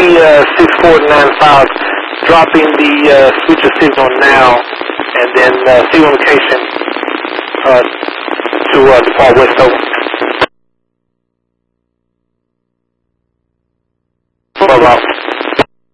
6495, dropping the switcher signal now, and then signal location to the far west over.